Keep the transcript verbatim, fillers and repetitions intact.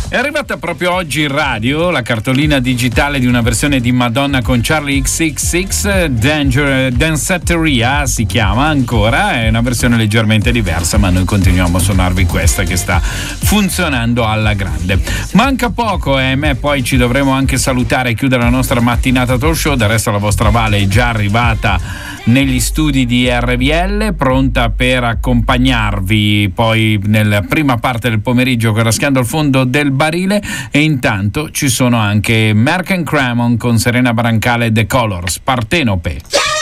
È arrivata proprio oggi in radio la cartolina digitale di una versione di Madonna con Charlie X X X, Danger, Danceteria si chiama ancora, è una versione leggermente diversa, ma noi continuiamo a suonarvi questa che sta funzionando alla grande. Manca poco e me poi ci dovremo anche salutare e chiudere la nostra mattinata talk show. Del resto la vostra Vale è già arrivata negli studi di R B L, pronta per accompagnarvi poi nella prima parte del pomeriggio con Raschiando il fondo del barile, e intanto ci sono anche Merck and Cramon con Serena Brancale e The Colors, Partenope.